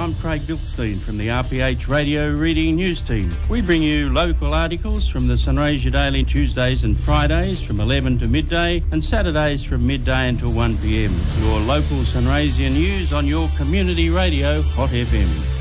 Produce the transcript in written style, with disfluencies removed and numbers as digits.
I'm Craig Bilkstein from the RPH Radio Reading News Team. We bring you local articles from the Sunraysia Daily Tuesdays and Fridays from 11 to midday and Saturdays from midday until 1 p.m. Your local Sunraysia news on your community radio, Hot FM.